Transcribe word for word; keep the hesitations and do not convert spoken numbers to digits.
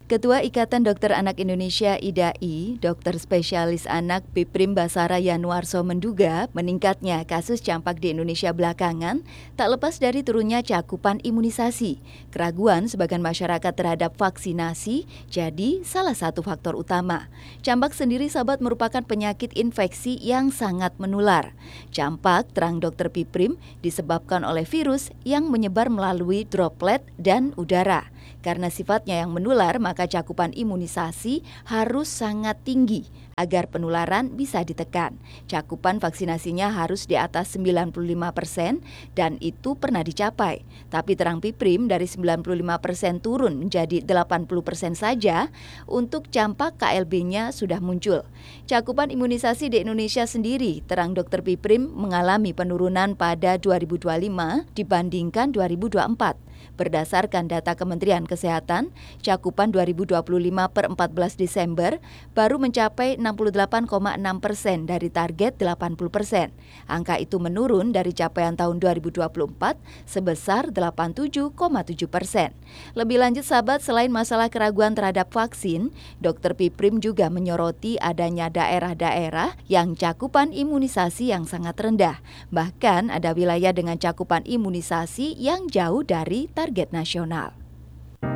Ketua Ikatan Dokter Anak Indonesia I D A I, Dokter Spesialis Anak Piprim Basara Yanuarso menduga meningkatnya kasus campak di Indonesia belakangan tak lepas dari turunnya cakupan imunisasi. Keraguan sebagian masyarakat terhadap vaksinasi jadi salah satu faktor utama. Campak sendiri sahabat merupakan penyakit infeksi yang sangat menular. Campak, terang Dokter Piprim, disebabkan oleh virus yang menyebar melalui droplet dan udara. Karena sifatnya yang menular, maka cakupan imunisasi harus sangat tinggi agar penularan bisa ditekan. Cakupan vaksinasinya harus di atas sembilan puluh lima persen dan itu pernah dicapai. Tapi terang Piprim dari sembilan puluh lima persen turun menjadi delapan puluh persen saja untuk campak K L B-nya sudah muncul. Cakupan imunisasi di Indonesia sendiri, terang Dokter Piprim, mengalami penurunan pada dua ribu dua puluh lima dibandingkan dua ribu dua puluh empat. Berdasarkan data Kementerian Kesehatan, cakupan dua ribu dua puluh lima per empat belas Desember baru mencapai enam puluh delapan koma enam persen dari target delapan puluh persen. Angka itu menurun dari capaian tahun dua ribu dua puluh empat sebesar delapan puluh tujuh koma tujuh persen. Lebih lanjut sahabat, selain masalah keraguan terhadap vaksin, Dokter Piprim juga menyoroti adanya daerah-daerah yang cakupan imunisasi yang sangat rendah. Bahkan ada wilayah dengan cakupan imunisasi yang jauh dari target nasional.